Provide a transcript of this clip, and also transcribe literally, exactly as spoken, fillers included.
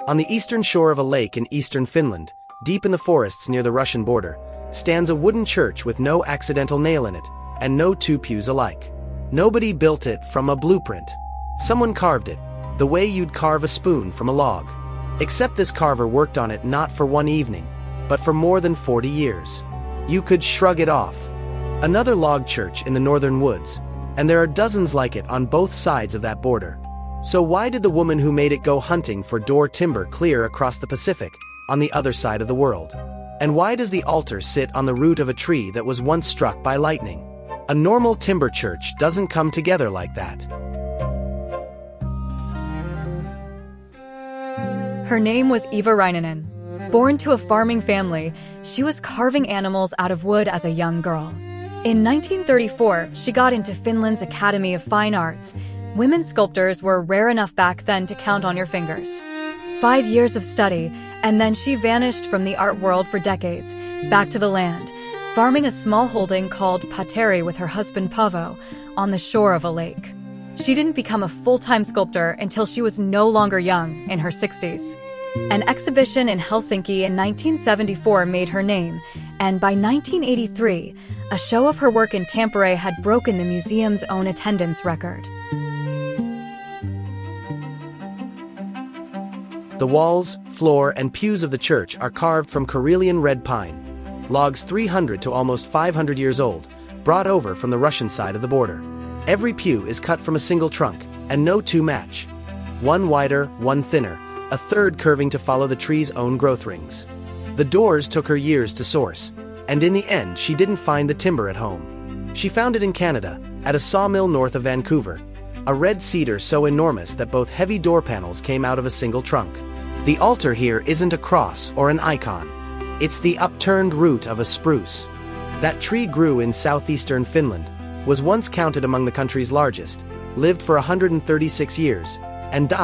On the eastern shore of a lake in eastern Finland, deep in the forests near the Russian border, stands a wooden church with no accidental nail in it, and no two pews alike. Nobody built it from a blueprint. Someone carved it, the way you'd carve a spoon from a log. Except this carver worked on it not for one evening, but for more than forty years. You could shrug it off. Another log church in the northern woods, and there are dozens like it on both sides of that border. So why did the woman who made it go hunting for door timber clear across the Pacific, on the other side of the world? And why does the altar sit on the root of a tree that was once struck by lightning? A normal timber church doesn't come together like that. Her name was Eva Reinanen. Born to a farming family, she was carving animals out of wood as a young girl. In nineteen thirty-four, she got into Finland's Academy of Fine Arts. Women sculptors were rare enough back then to count on your fingers. Five years of study, and then she vanished from the art world for decades, back to the land, farming a small holding called Pateri with her husband Paavo on the shore of a lake. She didn't become a full-time sculptor until she was no longer young, in her sixties. An exhibition in Helsinki in nineteen seventy-four made her name, and by nineteen eighty-three, a show of her work in Tampere had broken the museum's own attendance record. The walls, floor, and pews of the church are carved from Karelian red pine, logs three hundred to almost five hundred years old, brought over from the Russian side of the border. Every pew is cut from a single trunk, and no two match. One wider, one thinner, a third curving to follow the tree's own growth rings. The doors took her years to source, and in the end she didn't find the timber at home. She found it in Canada, at a sawmill north of Vancouver, a red cedar so enormous that both heavy door panels came out of a single trunk. The altar here isn't a cross or an icon. It's the upturned root of a spruce. That tree grew in southeastern Finland, was once counted among the country's largest, lived for one hundred thirty-six years, and died